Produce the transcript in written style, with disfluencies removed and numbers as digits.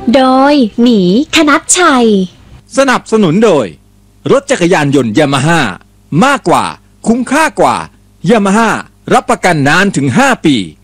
โดยหมีคณัชชัยสนับสนุนโดยรถจักรยานยนต์ยามาฮ่ามากกว่าคุ้มค่ากว่ายามาฮ่ารับประกันนานถึง5 ปี